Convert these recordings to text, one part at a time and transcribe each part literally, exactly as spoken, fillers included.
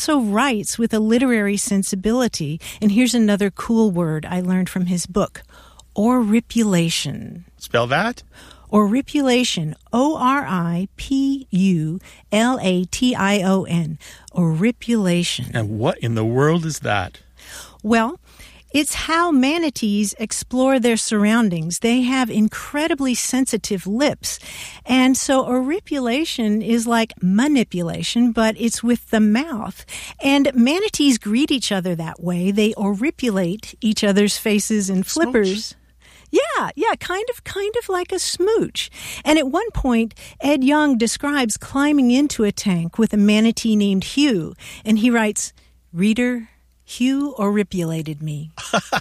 also writes with a literary sensibility. And here's another cool word I learned from his book, oripulation. Spell that? Oripulation, O R I P U L A T I O N, oripulation. And what in the world is that? Well, it's how manatees explore their surroundings. They have incredibly sensitive lips. And so oripulation is like manipulation, but it's with the mouth. And manatees greet each other that way. They oripulate each other's faces and flippers. Smooch. Yeah, yeah, kind of, kind of like a smooch. And at one point, Ed Young describes climbing into a tank with a manatee named Hugh. And he writes, "Reader, Hugh oripulated me."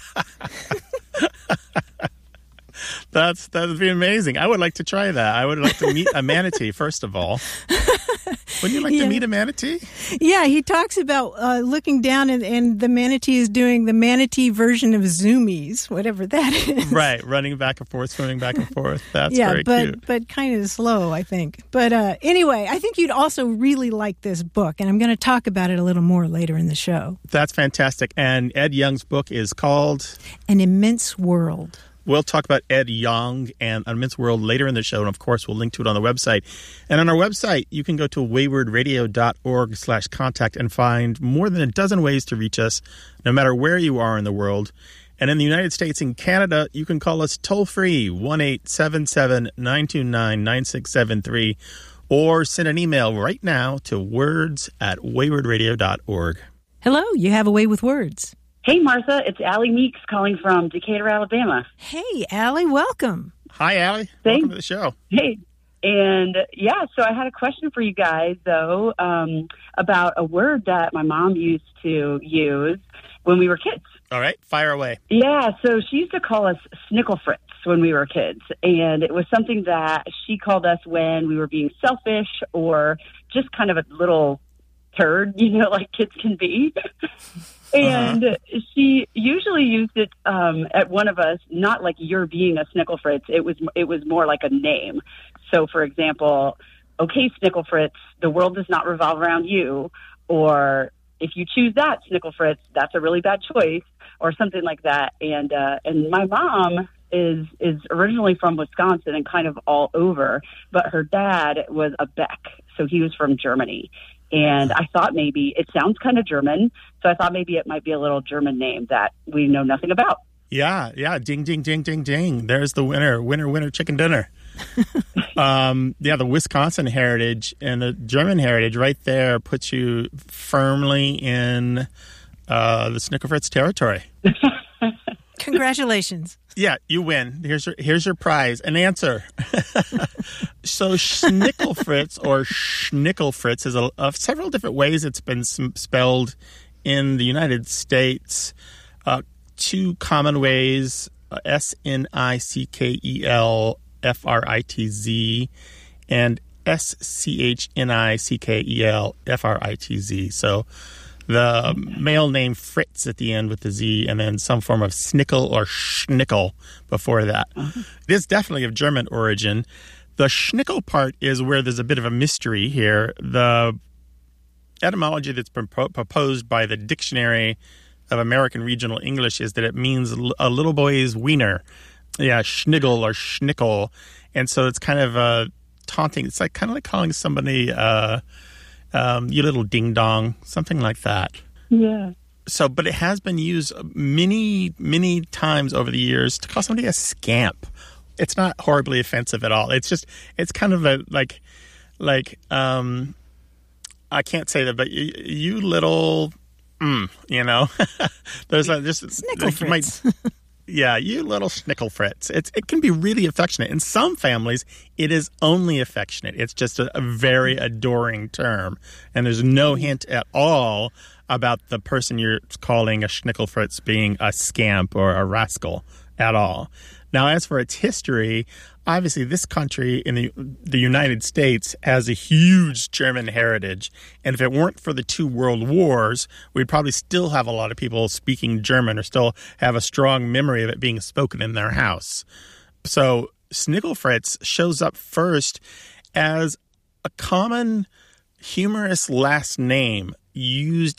That's that would be amazing. I would like to try that. I would like to meet a manatee, first of all. Wouldn't you like yeah. to meet a manatee? Yeah, he talks about uh, looking down and, and the manatee is doing the manatee version of zoomies, whatever that is. Right, running back and forth, swimming back and forth. That's yeah, very but, cute. but kind of slow, I think. But uh, anyway, I think you'd also really like this book, and I'm going to talk about it a little more later in the show. That's fantastic. And Ed Young's book is called? An Immense World. We'll talk about Ed Young and An Immense World later in the show, and of course, we'll link to it on the website. And on our website, you can go to waywardradio.org slash contact and find more than a dozen ways to reach us, no matter where you are in the world. And in the United States and Canada, you can call us toll-free, one eight seven seven, nine two nine, nine six seven three, or send an email right now to words at waywardradio dot org. Hello, you have a way with words. Hey, Martha, it's Allie Meeks calling from Decatur, Alabama. Hey, Allie, welcome. Hi, Allie. Thanks. Welcome to the show. Hey, and yeah, so I had a question for you guys, though, um, about a word that my mom used to use when we were kids. All right, fire away. Yeah, so she used to call us snicklefritz when we were kids, and it was something that she called us when we were being selfish or just kind of a little turd, you know, like kids can be. And uh-huh. she usually used it um, at one of us, not like you're being a Snicklefritz. It was it was more like a name. So, for example, okay, Snicklefritz, the world does not revolve around you. Or if you choose that, Snicklefritz, that's a really bad choice, or something like that. And uh, and my mom is is originally from Wisconsin and kind of all over, but her dad was a Beck, so he was from Germany. And I thought maybe it sounds kind of German, so I thought maybe it might be a little German name that we know nothing about. Yeah, yeah, ding, ding, ding, ding, ding. There's the winner, winner, winner, chicken dinner. um, yeah, the Wisconsin heritage and the German heritage right there puts you firmly in uh, the Snicklefritz territory. Congratulations. Yeah, you win. Here's your here's your prize, an answer. So Snicklefritz or Schnickelfritz is a, of several different ways it's been spelled in the United States. Uh, two common ways, uh, S N I C K E L F R I T Z and S C H N I C K E L F R I T Z. So the male name Fritz at the end with the Z, and then some form of Snickel or Schnickel before that. Uh-huh. It is definitely of German origin. The Schnickel part is where there's a bit of a mystery here. The etymology that's been pro- proposed by the Dictionary of American Regional English is that it means a little boy's wiener. Yeah, Schnigel or Schnickel. And so it's kind of uh, taunting. It's like kind of like calling somebody... Uh, Um, you little ding-dong, something like that. Yeah. So, but it has been used many, many times over the years to call somebody a scamp. It's not horribly offensive at all. It's just, it's kind of a, like, like, um, I can't say that, but you, you little, mm, you know, there's a, just, Snicklefritz. Like, yeah, you little Snicklefritz. It's it can be really affectionate. In some families, it is only affectionate. It's just a, a very adoring term. And there's no hint at all about the person you're calling a Snicklefritz being a scamp or a rascal at all. Now, as for its history, obviously this country in the, the United States has a huge German heritage. And if it weren't for the two world wars, we'd probably still have a lot of people speaking German or still have a strong memory of it being spoken in their house. So Snicklefritz shows up first as a common humorous last name used